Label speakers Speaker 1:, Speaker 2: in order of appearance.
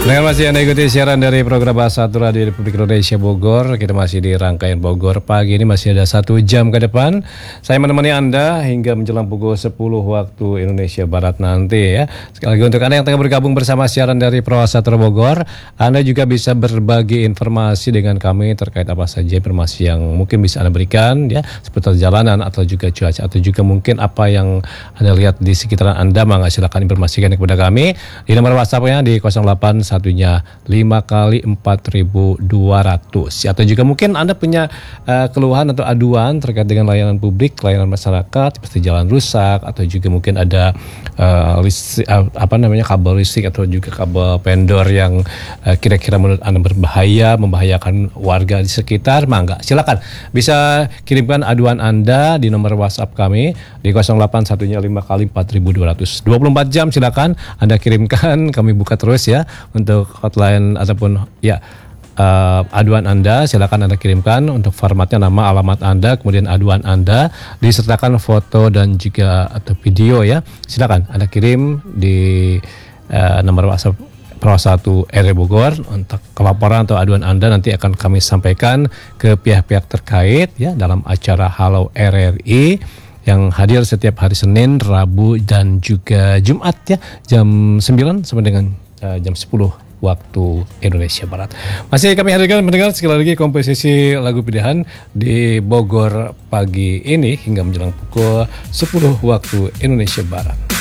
Speaker 1: Dengan masih Anda ikuti siaran dari program Bahasa Satu Radio Republik Indonesia Bogor. Kita masih di rangkaian Bogor pagi ini, masih ada 1 jam ke depan. Saya menemani Anda hingga menjelang pukul 10 waktu Indonesia Barat nanti ya. Sekali lagi untuk Anda yang tengah bergabung bersama siaran dari Prosa Satu Bogor, Anda juga bisa berbagi informasi dengan kami terkait apa saja informasi yang mungkin bisa Anda berikan ya, seputar jalanan atau juga cuaca, atau juga mungkin apa yang Anda lihat di sekitaran Anda. Maka silakan informasikan kepada kami di nomor WhatsApp-nya di 08 satunya 5 kali 4.200, atau juga mungkin Anda punya keluhan atau aduan terkait dengan layanan publik, layanan masyarakat seperti jalan rusak, atau juga mungkin ada kabel listrik atau juga kabel pendor yang kira-kira menurut Anda berbahaya, membahayakan warga di sekitar. Mangga silakan bisa kirimkan aduan Anda di nomor WhatsApp kami di 08 satunya 5 kali 4.200. 24 jam silakan Anda kirimkan, kami buka terus ya untuk hotline ataupun ya aduan Anda. Silakan Anda kirimkan untuk formatnya nama, alamat Anda, kemudian aduan Anda, disertakan foto dan juga atau video ya. Silakan Anda kirim di nomor WhatsApp Pro 1 RW Bogor. Untuk laporan atau aduan Anda nanti akan kami sampaikan ke pihak-pihak terkait ya dalam acara Halo RRI yang hadir setiap hari Senin, Rabu dan juga Jumat ya, jam 9 sampai dengan jam 10 waktu Indonesia Barat. Masih kami hadirkan mendengar sekali lagi komposisi lagu pilihan di Bogor pagi ini hingga menjelang pukul 10 waktu Indonesia Barat.